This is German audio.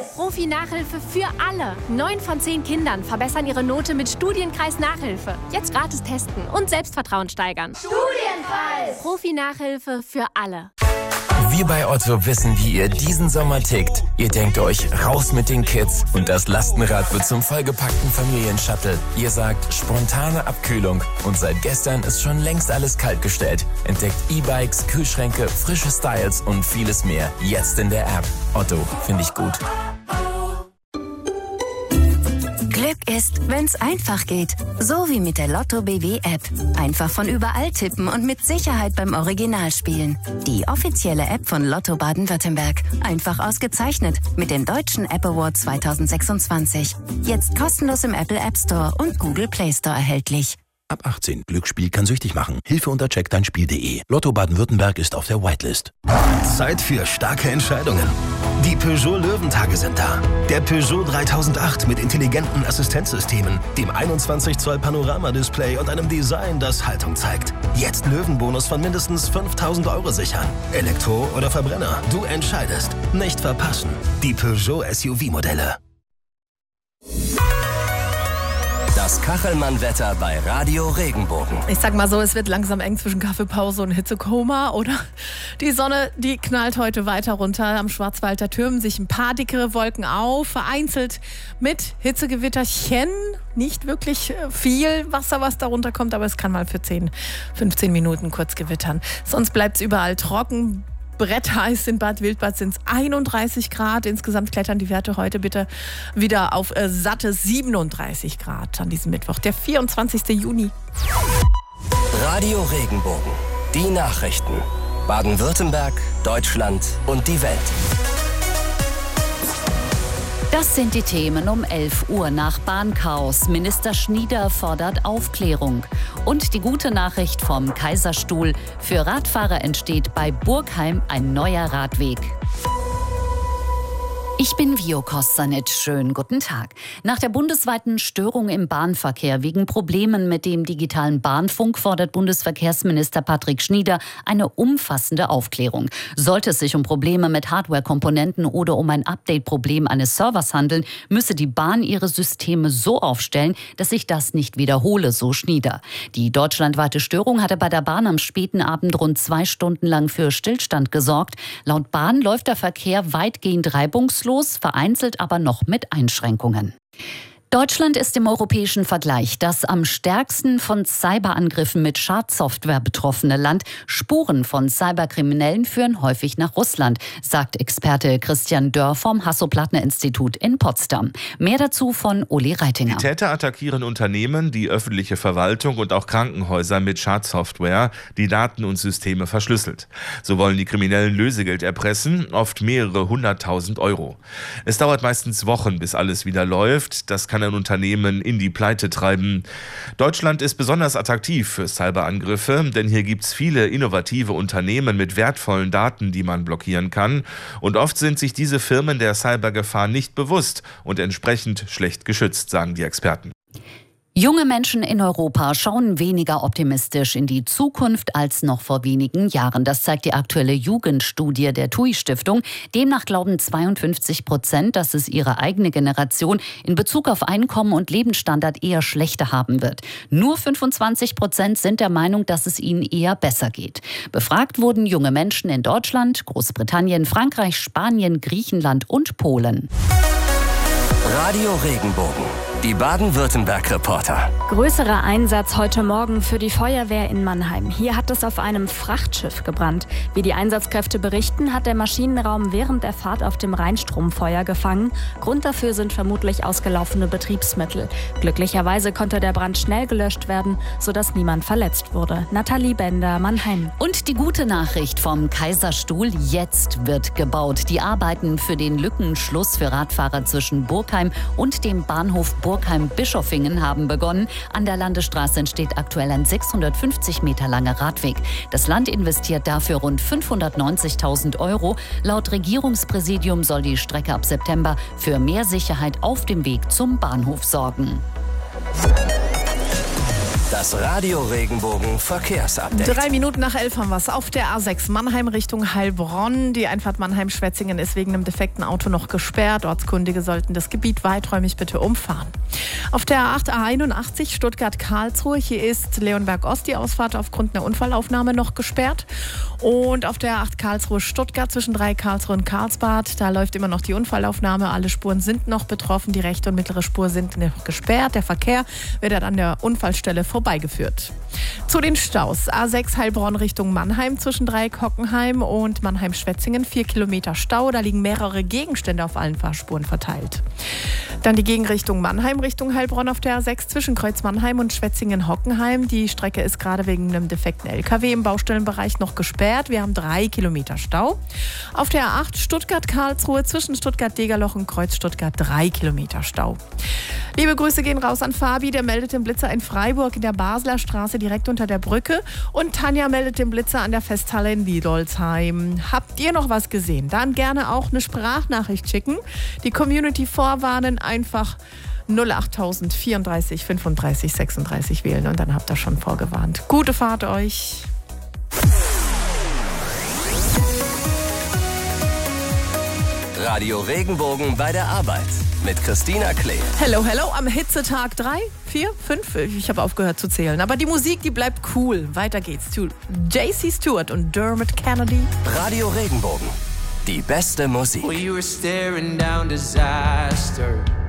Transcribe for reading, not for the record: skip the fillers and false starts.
Profi-Nachhilfe für alle. 9 von 10 Kindern verbessern ihre Note mit Studienkreis Nachhilfe. Jetzt gratis testen und Selbstvertrauen steigern. Studienkreis! Profi-Nachhilfe für alle. Wir bei Otto wissen, wie ihr diesen Sommer tickt. Ihr denkt euch, raus mit den Kids und das Lastenrad wird zum vollgepackten Familienshuttle. Ihr sagt, spontane Abkühlung und seit gestern ist schon längst alles kaltgestellt. Entdeckt E-Bikes, Kühlschränke, frische Styles und vieles mehr. Jetzt in der App. Otto, finde ich gut. Glück ist, wenn's einfach geht. So wie mit der Lotto BW-App. Einfach von überall tippen und mit Sicherheit beim Original spielen. Die offizielle App von Lotto Baden-Württemberg. Einfach ausgezeichnet mit dem Deutschen App Award 2026. Jetzt kostenlos im Apple App Store und Google Play Store erhältlich. Ab 18. Glücksspiel kann süchtig machen. Hilfe unter checkdeinspiel.de. Lotto Baden-Württemberg ist auf der Whitelist. Zeit für starke Entscheidungen. Die Peugeot Löwentage sind da. Der Peugeot 3008 mit intelligenten Assistenzsystemen, dem 21 Zoll Panoramadisplay und einem Design, das Haltung zeigt. Jetzt Löwenbonus von mindestens 5.000 € sichern. Elektro oder Verbrenner, du entscheidest. Nicht verpassen. Die Peugeot SUV-Modelle. Das Kachelmann-Wetter bei Radio Regenbogen. Ich sag mal so, es wird langsam eng zwischen Kaffeepause und Hitzekoma, oder? Die Sonne, die knallt heute weiter runter. Am Schwarzwald, da türmen sich ein paar dickere Wolken auf, vereinzelt mit Hitzegewitterchen. Nicht wirklich viel Wasser, was da runterkommt, aber es kann mal für 10, 15 Minuten kurz gewittern. Sonst bleibt es überall trocken. Brettheiß in Bad Wildbad sind es 31 Grad. Insgesamt klettern die Werte heute bitte wieder auf satte 37 Grad an diesem Mittwoch, der 24. Juni. Radio Regenbogen. Die Nachrichten. Baden-Württemberg, Deutschland und die Welt. Das sind die Themen um 11 Uhr nach Bahnchaos. Minister Schnieder fordert Aufklärung. Und die gute Nachricht vom Kaiserstuhl. Für Radfahrer entsteht bei Burgheim ein neuer Radweg. Ich bin Vio Kostanic. Schönen guten Tag. Nach der bundesweiten Störung im Bahnverkehr wegen Problemen mit dem digitalen Bahnfunk fordert Bundesverkehrsminister Patrick Schnieder eine umfassende Aufklärung. Sollte es sich um Probleme mit Hardware-Komponenten oder um ein Update-Problem eines Servers handeln, müsse die Bahn ihre Systeme so aufstellen, dass sich das nicht wiederhole, so Schnieder. Die deutschlandweite Störung hatte bei der Bahn am späten Abend rund 2 Stunden lang für Stillstand gesorgt. Laut Bahn läuft der Verkehr weitgehend reibungslos, vereinzelt aber noch mit Einschränkungen. Deutschland ist im europäischen Vergleich das am stärksten von Cyberangriffen mit Schadsoftware betroffene Land. Spuren von Cyberkriminellen führen häufig nach Russland, sagt Experte Christian Dörr vom Hasso-Plattner-Institut in Potsdam. Mehr dazu von Uli Reitinger. Die Täter attackieren Unternehmen, die öffentliche Verwaltung und auch Krankenhäuser mit Schadsoftware, die Daten und Systeme verschlüsselt. So wollen die Kriminellen Lösegeld erpressen, oft mehrere 100.000 €. Es dauert meistens Wochen, bis alles wieder läuft. Das kann ein Unternehmen in die Pleite treiben. Deutschland ist besonders attraktiv für Cyberangriffe, denn hier gibt es viele innovative Unternehmen mit wertvollen Daten, die man blockieren kann. Und oft sind sich diese Firmen der Cybergefahr nicht bewusst und entsprechend schlecht geschützt, sagen die Experten. Junge Menschen in Europa schauen weniger optimistisch in die Zukunft als noch vor wenigen Jahren. Das zeigt die aktuelle Jugendstudie der TUI-Stiftung. Demnach glauben 52%, dass es ihre eigene Generation in Bezug auf Einkommen und Lebensstandard eher schlechter haben wird. Nur 25% sind der Meinung, dass es ihnen eher besser geht. Befragt wurden junge Menschen in Deutschland, Großbritannien, Frankreich, Spanien, Griechenland und Polen. Radio Regenbogen. Die Baden-Württemberg-Reporter. Größerer Einsatz heute Morgen für die Feuerwehr in Mannheim. Hier hat es auf einem Frachtschiff gebrannt. Wie die Einsatzkräfte berichten, hat der Maschinenraum während der Fahrt auf dem Rheinstrom Feuer gefangen. Grund dafür sind vermutlich ausgelaufene Betriebsmittel. Glücklicherweise konnte der Brand schnell gelöscht werden, sodass niemand verletzt wurde. Nathalie Bender, Mannheim. Und die gute Nachricht vom Kaiserstuhl: Jetzt wird gebaut. Die Arbeiten für den Lückenschluss für Radfahrer zwischen Burgheim und dem Bahnhof Burgheim-Bischofingen haben begonnen. An der Landesstraße entsteht aktuell ein 650 Meter langer Radweg. Das Land investiert dafür rund 590.000 €. Laut Regierungspräsidium soll die Strecke ab September für mehr Sicherheit auf dem Weg zum Bahnhof sorgen. Das Radio Regenbogen Verkehrsupdate. 3 Minuten nach 11 haben wir es. Auf der A6 Mannheim Richtung Heilbronn. Die Einfahrt Mannheim-Schwetzingen ist wegen einem defekten Auto noch gesperrt. Ortskundige sollten das Gebiet weiträumig bitte umfahren. Auf der A8 A81 Stuttgart-Karlsruhe. Hier ist Leonberg-Ost die Ausfahrt aufgrund einer Unfallaufnahme noch gesperrt. Und auf der A8 Karlsruhe-Stuttgart zwischen 3 Karlsruhe und Karlsbad. Da läuft immer noch die Unfallaufnahme. Alle Spuren sind noch betroffen. Die rechte und mittlere Spur sind noch gesperrt. Der Verkehr wird an der Unfallstelle vorbeigeführt. Zu den Staus. A6 Heilbronn Richtung Mannheim zwischen Dreieck-Hockenheim und Mannheim-Schwetzingen. 4 Kilometer Stau. Da liegen mehrere Gegenstände auf allen Fahrspuren verteilt. Dann die Gegenrichtung Mannheim Richtung Heilbronn auf der A6 zwischen Kreuz Mannheim und Schwetzingen-Hockenheim. Die Strecke ist gerade wegen einem defekten LKW im Baustellenbereich noch gesperrt. Wir haben 3 Kilometer Stau. Auf der A8 Stuttgart-Karlsruhe zwischen Stuttgart-Degerloch und Kreuz Stuttgart 3 Kilometer Stau. Liebe Grüße gehen raus an Fabi, der meldet den Blitzer in Freiburg in der Basler Straße direkt unter der Brücke. Und Tanja meldet den Blitzer an der Festhalle in Wiedolsheim. Habt ihr noch was gesehen? Dann gerne auch eine Sprachnachricht schicken. Die Community vorwarnen, einfach 08000 34 35 36 wählen und dann habt ihr schon vorgewarnt. Gute Fahrt euch! Radio Regenbogen bei der Arbeit mit Christina Klee. Hello, hello, am Hitzetag 3, 4, 5, ich habe aufgehört zu zählen. Aber die Musik, die bleibt cool. Weiter geht's zu JC Stewart und Dermot Kennedy. Radio Regenbogen, die beste Musik. Well, you were staring down disaster.